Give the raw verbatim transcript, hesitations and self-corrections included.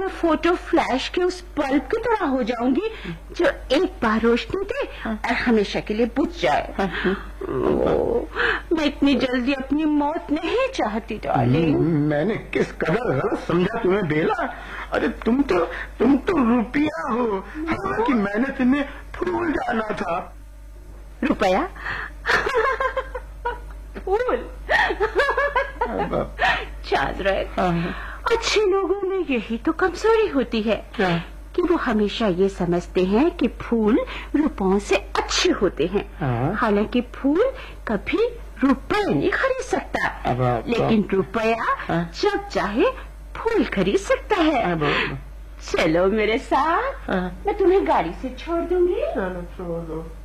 मैं photo flash के उस बल्ब की तरह हो जाऊंगी जो एक बार रोशनी दे और हमेशा के लिए बुझ जाए। ओ, मैं इतनी जल्दी अपनी मौत नहीं चाहती डार्लिंग। मैंने किस कदर गलत समझा तुम्हें बेला। अरे तुम तो तुम तो रुपया हो, हालांकि मैंने तुम्हें फूल जाना था। रुपया? फूल? चादरत, अच्छे लोगों में यही तो कमजोरी होती है कि वो हमेशा ये समझते हैं कि फूल रुपयों से अच्छे होते हैं, हालांकि फूल कभी रुपए नहीं खरीद सकता, लेकिन रुपया जब चाहे फूल खरीद सकता है। चलो मेरे साथ, मैं तुम्हें गाड़ी से छोड़ दूंगी। चलो छोड़ दो।